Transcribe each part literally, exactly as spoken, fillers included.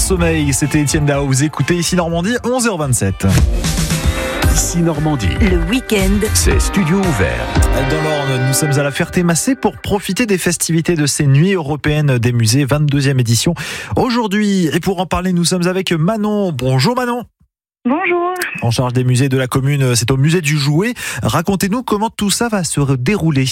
sommeil. C'était Étienne Dao. Vous écoutez Ici Normandie, onze heures vingt-sept. Ici Normandie. Le week-end, C'est studio ouvert. Dans l'Orne, nous sommes à la Ferté-Massé pour profiter des festivités de ces nuits européennes des musées, vingt-deuxième édition. Aujourd'hui, et pour en parler, nous sommes avec Manon. Bonjour Manon. Bonjour. En charge des musées de la commune, c'est au musée du Jouet. Racontez-nous comment tout ça va se dérouler.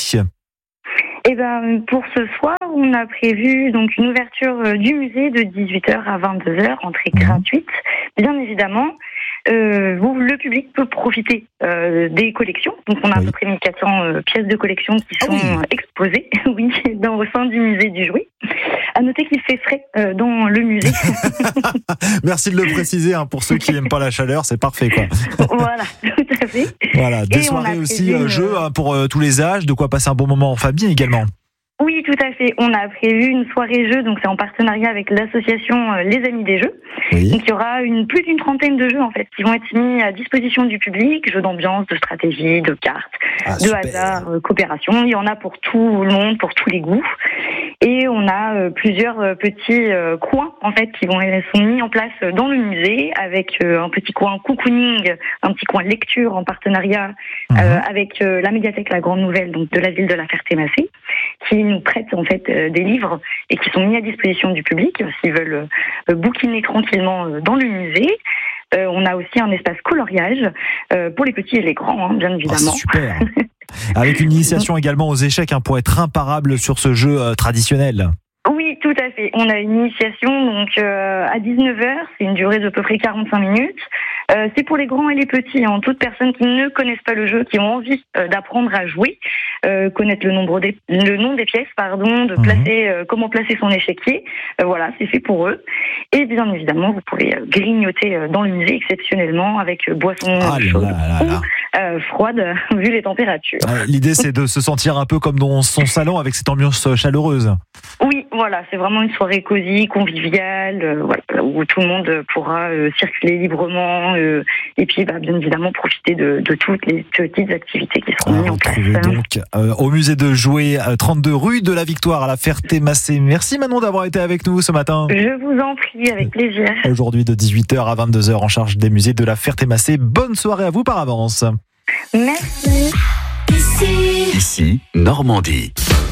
Eh ben, pour ce soir, on a prévu donc une ouverture du musée de dix-huit heures à vingt-deux heures, entrée gratuite, bien évidemment. Euh, où le public peut profiter euh, des collections. Donc on a Oui. à peu près mille quatre cents euh, pièces de collection qui Ah sont oui. exposées oui, dans, au sein du musée du Jouet. À noter qu'il fait frais euh, dans le musée. Merci de le préciser, hein, pour ceux qui n'aiment pas la chaleur, c'est parfait, quoi. Voilà, tout à fait. Voilà, des Et on a soirées aussi prévu, euh, jeux, euh, hein, pour euh, tous les âges, de quoi passer un bon moment en famille également. Oui, tout à fait. On a prévu une soirée jeux, donc c'est en partenariat avec l'association euh, Les Amis des Jeux. Oui. Donc il y aura une, plus d'une trentaine de jeux en fait qui vont être mis à disposition du public, jeux d'ambiance, de stratégie, de cartes, Ah, de super. hasard, euh, coopération. Il y en a pour tout le monde, pour tous les goûts. Et on a euh, plusieurs euh, petits euh, coins en fait qui vont sont mis en place dans le musée avec euh, un petit coin cocooning, un petit coin lecture en partenariat Mhm. euh, avec euh, la médiathèque La Grande Nouvelle donc de la ville de la Ferté-Massé qui nous prête en fait euh, des livres et qui sont mis à disposition du public euh, s'ils veulent euh, bouquiner tranquillement euh, dans le musée. Euh, on a aussi un espace coloriage euh, pour les petits et les grands, hein, bien Ah, évidemment. c'est super. Avec une initiation également aux échecs, hein, pour être imparable sur ce jeu euh, traditionnel. Oui, tout à fait. On a une initiation donc euh, à dix-neuf heures, c'est une durée d'à peu près quarante-cinq minutes. Euh, c'est pour les grands et les petits, hein, toutes personnes qui ne connaissent pas le jeu, qui ont envie euh, d'apprendre à jouer, euh, connaître le nombre des, le nom des pièces, pardon, de Mhm. placer, euh, comment placer son échiquier. Euh, voilà, c'est fait pour eux. Et bien évidemment, vous pouvez euh, grignoter euh, dans le musée exceptionnellement avec euh, boissons Ah là chaudes là là là. ou euh, froides vu les températures. Ouais, l'idée, c'est de se sentir un peu comme dans son salon avec cette ambiance euh, chaleureuse. Oui, voilà, c'est vraiment une soirée cosy, conviviale, euh, voilà, où tout le monde pourra euh, circuler librement euh, et puis bah, bien évidemment profiter de, de toutes les petites activités qui seront À mises en place. retrouver donc euh, au musée de Jouet, euh, trente-deux rue de la Victoire à la Ferté-Massé. Merci Manon d'avoir été avec nous ce matin. Je vous en prie, avec plaisir. Aujourd'hui de dix-huit heures à vingt-deux heures en charge des musées de la Ferté-Massé. Bonne soirée à vous par avance. Merci. Ici Normandie.